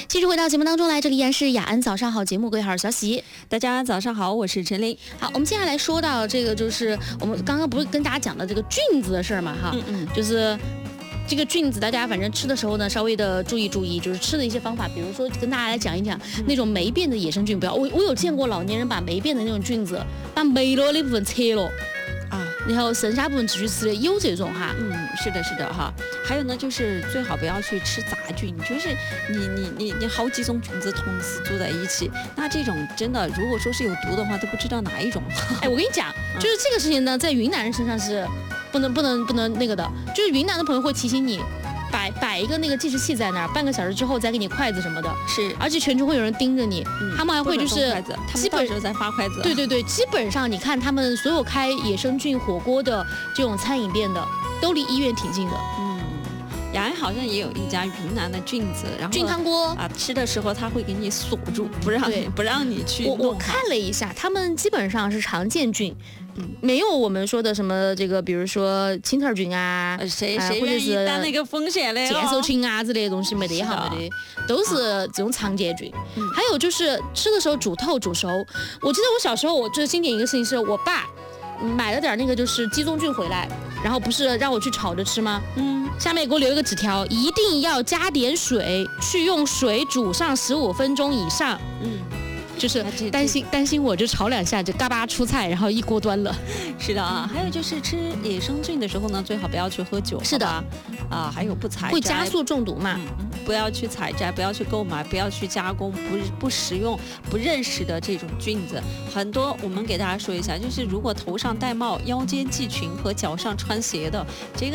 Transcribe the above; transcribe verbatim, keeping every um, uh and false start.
继续回到节目当中来，这里依然是雅安早上好节目，各位好，小喜， 大家早上好，我是陈琳。 好，我们接下来说到这个，就是我们刚刚不是跟大家讲的这个菌子的事儿嘛，哈，嗯嗯，就是这个菌子，大家反正吃的时候呢，稍微的注意注意，就是吃的一些方法，比如说跟大家来讲一讲、嗯、那种霉变的野生菌，不要，我我有见过老年人把霉变的那种菌子，把霉了那部分切了。啊，然后剩下部分继续吃的，有这种哈， 嗯，是的，是的哈。还有呢，就是最好不要去吃杂菌，就是你你你你好几种菌子同时住在一起，那这种真的如果说是有毒的话，都不知道哪一种。 哎，我跟你讲，就是这个事情呢，在云南人身上是不能不能不能那个的，就是云南的朋友会提醒你。摆摆一个那个计时器在那儿，半个小时之后再给你筷子什么的， 是， 而且全程会有人盯着你，嗯、他们还会就是基本上在发筷子， 对对对，基本上你看他们所有开野生菌火锅的这种餐饮店的，都离医院挺近的。 嗯，雅安好像也有一家云南的菌子，然后菌汤锅啊，吃的时候他会给你锁住，不让你不让你去弄。我我看了一下，他们基本上是常见菌。嗯，没有我们说的什么这个，比如说青头菌啊， 谁谁愿意担那个风险嘞？ 剑手菌啊之类的东西没得一行没得，都是这种常见菌。嗯、还有就是吃的时候煮透煮熟。我记得我小时候，我最经典一个事情是我爸买了点那个就是鸡枞菌回来，然后不是让我去炒着吃吗？嗯，下面给我留一个纸条，一定要加点水，去用水煮上十五分钟以上。嗯。就是担心担心我就炒两下就嘎巴出菜，然后一锅端了。 是的啊，还有就是吃野生菌的时候呢，最好不要去喝酒。 是的啊，还有不采摘， 会加速中毒嘛、 嗯？不要去采摘，不要去购买，不要去加工，不不食用不认识的这种菌子。很多我们给大家说一下，就是如果头上戴帽、腰间系裙和脚上穿鞋的这个。